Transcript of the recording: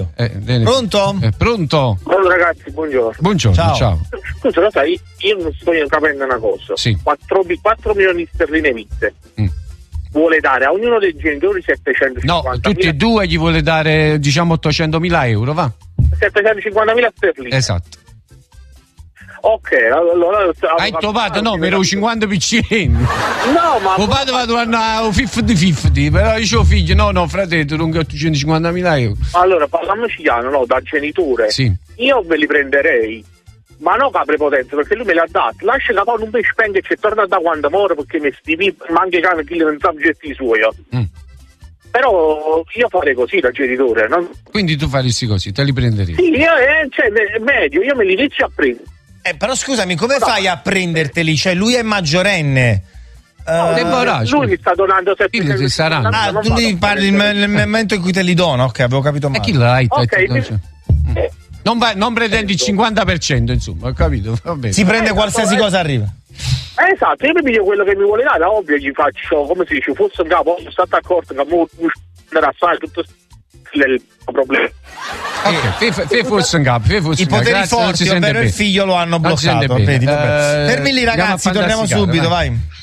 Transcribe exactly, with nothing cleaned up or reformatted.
Eh, pronto? Eh, pronto? Allora ragazzi, buongiorno. Buongiorno, ciao. ciao. Scusa, lo sai, io non sto capendo una cosa. Sì. quattro milioni di sterline viste. Mm. Vuole dare a ognuno dei genitori settecentocinquanta. No, tutti e due gli vuole dare, diciamo, ottocentomila euro, va? settecentocinquantamila sterline. Esatto. Ok, allora hai trovato no, mi ero cinquanta piccini. No, ma tuo padre va a un cinquanta cinquanta, però io figlio, no, no, fratello, non ho ottocentocinquantamila euro. Allora, parliamoci chiaro, no, da genitore. Sì. Io me li prenderei, ma no che prepotenza, perché lui me li ha dati. Lascia che poi non mi spende e ci torna da quando muore, perché mi stivi, ma anche cane che non sa getti suoi. Mm. Però io farei così da genitore, no? Quindi tu faresti così, te li prenderesti? Sì, io, eh, cioè, medio, io me li inizio a prendere. Eh, però scusami, come no. fai a prenderteli? Cioè, lui è maggiorenne. No, uh, lui mi sta donando settecentocinquanta saranno. Ah, tu mi parli nel momento in cui te li dono, ok, avevo capito male. E chi l'hai? Okay, te, te, eh. non, vai, non pretendi il cinquanta per cento, insomma, ho capito. Va bene. Si prende eh, qualsiasi eh. cosa arriva. Eh, esatto, io mi piglio quello che mi vuole dare, ovvio gli faccio, come si dice, forse un capo, sono stato accorto che mo andare a fare tutto il problema. Ok, fai forse un capo, i poteri forti, ovvero il figlio lo hanno bloccato. Vedi, uh, fermi lì ragazzi, torniamo subito, vai.